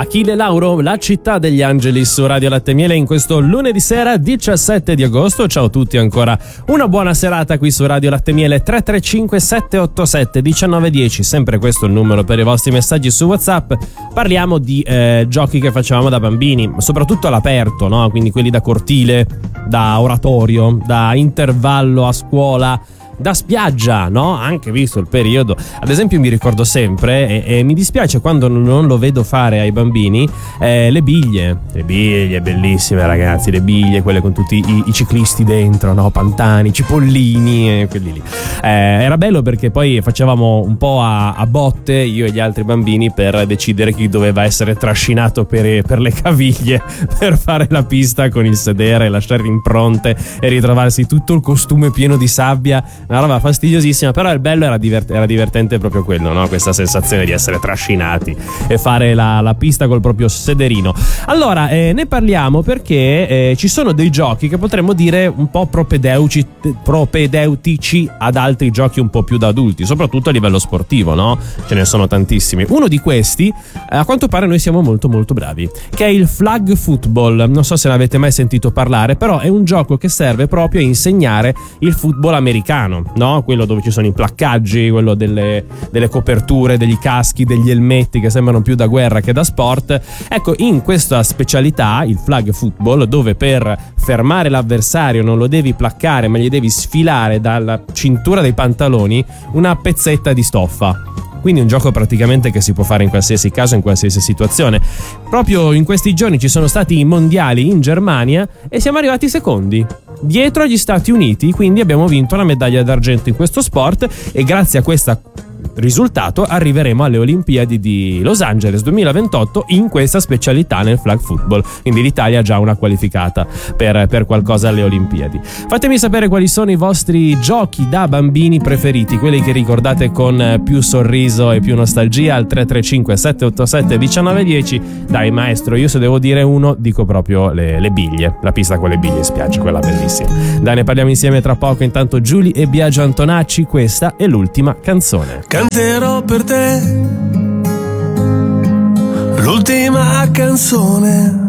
Achille Lauro, La città degli angeli su Radio Latte e Miele in questo lunedì sera 17 di agosto. Ciao a tutti, ancora una buona serata qui su Radio Latte e Miele. 335 787 1910, sempre questo il numero per i vostri messaggi su WhatsApp. Parliamo di giochi che facevamo da bambini, soprattutto all'aperto, no? Quindi quelli da cortile, da oratorio, da intervallo a scuola, da spiaggia, no? Anche visto il periodo. Ad esempio mi ricordo sempre, e mi dispiace quando non lo vedo fare ai bambini, le biglie, bellissime ragazzi, le biglie, quelle con tutti i ciclisti dentro, no? Pantani, cipollini, quelli lì. Era bello perché poi facevamo un po' a botte, io e gli altri bambini, per decidere chi doveva essere trascinato per le caviglie per fare la pista con il sedere, lasciare impronte e ritrovarsi tutto il costume pieno di sabbia. Una roba fastidiosissima, però il bello era divertente proprio quello, no? Questa sensazione di essere trascinati e fare la pista col proprio sederino. Allora, ne parliamo perché ci sono dei giochi che potremmo dire un po' propedeutici ad altri giochi un po' più da adulti, soprattutto a livello sportivo, no? Ce ne sono tantissimi. Uno di questi, a quanto pare noi siamo molto molto bravi, che è il flag football. Non so se ne avete mai sentito parlare, però è un gioco che serve proprio a insegnare il football americano, no? Quello dove ci sono i placcaggi, quello delle coperture, degli caschi, degli elmetti che sembrano più da guerra che da sport. Ecco, in questa specialità, il flag football, dove per fermare l'avversario non lo devi placcare ma gli devi sfilare dalla cintura dei pantaloni una pezzetta di stoffa. Quindi un gioco praticamente che si può fare in qualsiasi caso, in qualsiasi situazione. Proprio in questi giorni ci sono stati i mondiali in Germania e siamo arrivati secondi, dietro agli Stati Uniti, quindi abbiamo vinto la medaglia d'argento in questo sport e grazie a questo risultato arriveremo alle Olimpiadi di Los Angeles 2028 in questa specialità nel flag football, quindi l'Italia ha già una qualificata per qualcosa alle Olimpiadi. Fatemi sapere quali sono i vostri giochi da bambini preferiti, quelli che ricordate con più sorriso e più nostalgia, al 335 787 1910. Dai maestro, io se devo dire uno dico proprio le biglie, la pista con le biglie in spiaggia, quella bellissima. Dai, ne parliamo insieme tra poco. Intanto Giulia e Biagio Antonacci, questa è l'ultima canzone. Canterò per te l'ultima canzone